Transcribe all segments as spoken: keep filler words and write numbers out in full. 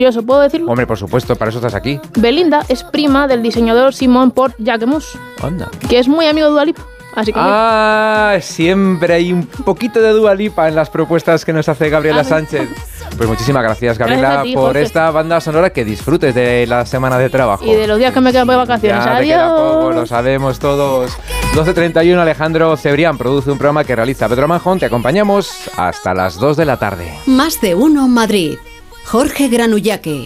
curioso, ¿puedo decirlo? Hombre, por supuesto, para eso estás aquí. Belinda es prima del diseñador Simon Port Jacquemus, Anda. que es muy amigo de Dua Lipa. Así que ah, siempre hay un poquito de Dua Lipa en las propuestas que nos hace Gabriela ah, Sánchez. Pues muchísimas gracias, Gabriela, gracias a ti, por Jorge. Esta banda sonora, que disfrutes de la semana de trabajo. Y de los días que me quedan de vacaciones. Ya, Adiós. te queda poco, lo sabemos todos. doce treinta y uno, Alejandro Cebrián produce un programa que realiza Pedro Manjón. Te acompañamos hasta las dos de la tarde. Más de uno Madrid. Jorge Granullaque.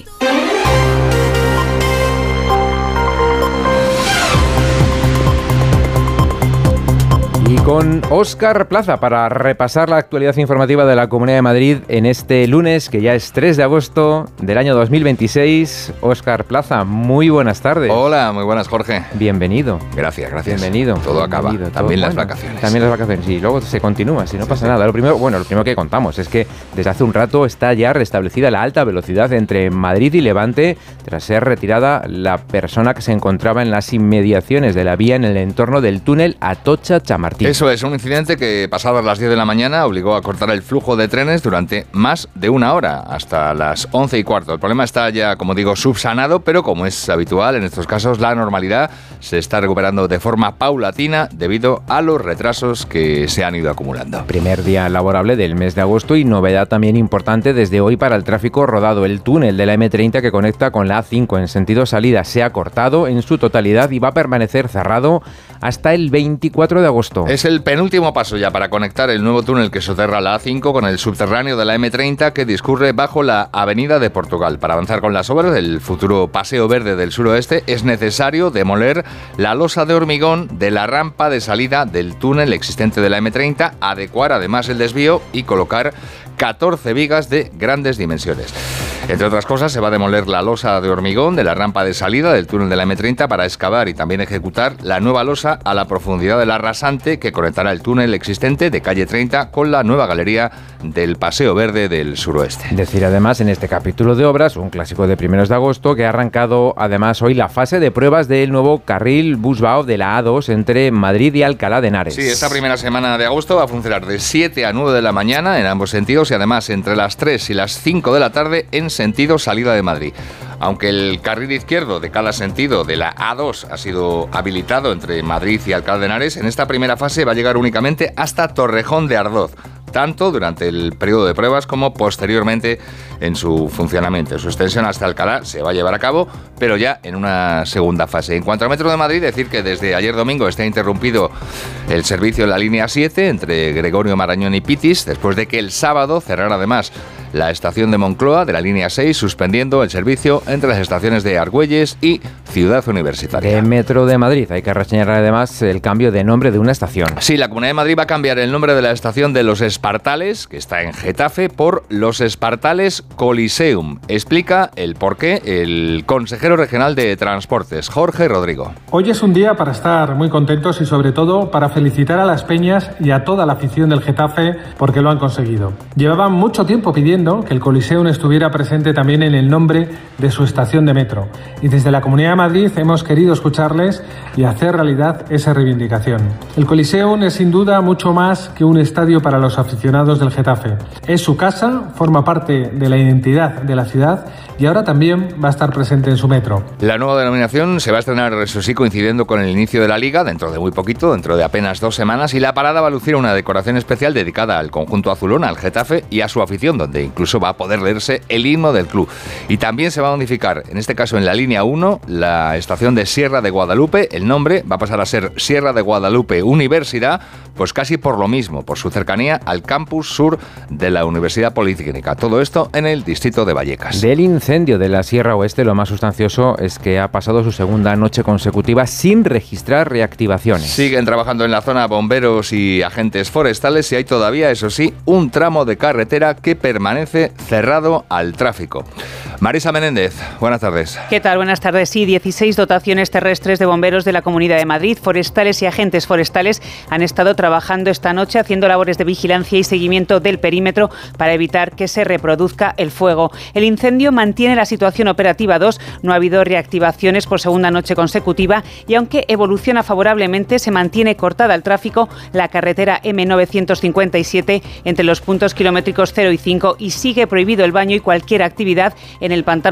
Y con Óscar Plaza para repasar la actualidad informativa de la Comunidad de Madrid en este lunes, que ya es tres de agosto del año dos mil veintiséis. Óscar Plaza, muy buenas tardes. Hola, muy buenas, Jorge. Bienvenido. Gracias, gracias. Bienvenido. Todo acaba, Bienvenido. también Todo, las bueno, vacaciones. También las vacaciones, y luego se continúa, si no sí, pasa sí. nada. Lo primero, bueno, lo primero que contamos es que desde hace un rato está ya restablecida la alta velocidad entre Madrid y Levante, tras ser retirada la persona que se encontraba en las inmediaciones de la vía en el entorno del túnel Atocha-Chamartín. Eso es, un incidente que pasadas las diez de la mañana obligó a cortar el flujo de trenes durante más de una hora, hasta las once y cuarto. El problema está ya, como digo, subsanado, pero como es habitual en estos casos, la normalidad se está recuperando de forma paulatina debido a los retrasos que se han ido acumulando. Primer día laborable del mes de agosto y novedad también importante desde hoy para el tráfico rodado. El túnel de la eme treinta que conecta con la a cinco en sentido salida se ha cortado en su totalidad y va a permanecer cerrado hasta el veinticuatro de agosto. Es el penúltimo paso ya para conectar el nuevo túnel que soterra la a cinco con el subterráneo de la eme treinta que discurre bajo la Avenida de Portugal. Para avanzar con las obras del futuro Paseo Verde del Suroeste es necesario demoler la losa de hormigón de la rampa de salida del túnel existente de la eme treinta, adecuar además el desvío y colocar catorce vigas de grandes dimensiones. Entre otras cosas, se va a demoler la losa de hormigón de la rampa de salida del túnel de la eme treinta para excavar y también ejecutar la nueva losa a la profundidad de la rasante que conectará el túnel existente de calle treinta con la nueva galería del Paseo Verde del Suroeste. Decir además en este capítulo de obras, un clásico de primeros de agosto, que ha arrancado además hoy la fase de pruebas del nuevo carril Busbao de la a dos entre Madrid y Alcalá de Henares. Sí, esta primera semana de agosto va a funcionar de siete a nueve de la mañana en ambos sentidos y además entre las tres y las cinco de la tarde en sentido salida de Madrid. Aunque el carril izquierdo de cada sentido de la a dos ha sido habilitado entre Madrid y Alcalá de Henares, en esta primera fase va a llegar únicamente hasta Torrejón de Ardoz, tanto durante el periodo de pruebas como posteriormente en su funcionamiento. Su extensión hasta Alcalá se va a llevar a cabo, pero ya en una segunda fase. En cuanto al Metro de Madrid, decir que desde ayer domingo está interrumpido el servicio en la línea siete entre Gregorio Marañón y Pitis, después de que el sábado cerrara además la estación de Moncloa de la línea seis, suspendiendo el servicio entre las estaciones de Argüelles y Ciudad Universitaria. De Metro de Madrid, hay que reseñar además el cambio de nombre de una estación. Sí, la Comunidad de Madrid va a cambiar el nombre de la estación de Los Espartales, que está en Getafe, por Los Espartales Coliseum. Explica el porqué el consejero regional de Transportes, Jorge Rodrigo. Hoy es un día para estar muy contentos y sobre todo para felicitar a las peñas y a toda la afición del Getafe porque lo han conseguido. Llevaban mucho tiempo pidiendo que el Coliseum estuviera presente también en el nombre de su estación de metro. Y desde la Comunidad de Madrid hemos querido escucharles y hacer realidad esa reivindicación. El Coliseum es sin duda mucho más que un estadio para los aficionados del Getafe. Es su casa, forma parte de la identidad de la ciudad y ahora también va a estar presente en su metro. La nueva denominación se va a estrenar, eso sí, coincidiendo con el inicio de la Liga, dentro de muy poquito, dentro de apenas dos semanas, y la parada va a lucir una decoración especial dedicada al conjunto azulón, al Getafe y a su afición, donde incluso va a poder leerse el himno del club. Y también se va a unificar, en este caso en la línea uno, la estación de Sierra de Guadalupe. El nombre va a pasar a ser Sierra de Guadalupe Universidad, pues casi por lo mismo, por su cercanía al campus sur de la Universidad Politécnica. Todo esto en el distrito de Vallecas. Del incendio de la Sierra Oeste, lo más sustancioso es que ha pasado su segunda noche consecutiva sin registrar reactivaciones. Siguen trabajando en la zona bomberos y agentes forestales y hay todavía, eso sí, un tramo de carretera que permanece cerrado al tráfico. Marisa Menéndez, buenas tardes. ¿Qué tal? Buenas tardes. Sí, dieciséis dotaciones terrestres de bomberos de la Comunidad de Madrid, forestales y agentes forestales han estado trabajando esta noche haciendo labores de vigilancia y seguimiento del perímetro para evitar que se reproduzca el fuego. El incendio mantiene la situación operativa dos, no ha habido reactivaciones por segunda noche consecutiva y aunque evoluciona favorablemente, se mantiene cortada el tráfico la carretera eme novecientos cincuenta y siete entre los puntos kilométricos cero y cinco y sigue prohibido el baño y cualquier actividad en el pantano